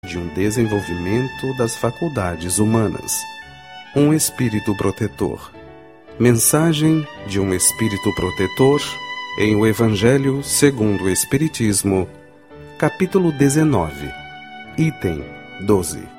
de um desenvolvimento das faculdades humanas. Um espírito protetor. Mensagem de um espírito protetor em o Evangelho segundo o Espiritismo, capítulo 19, item 12.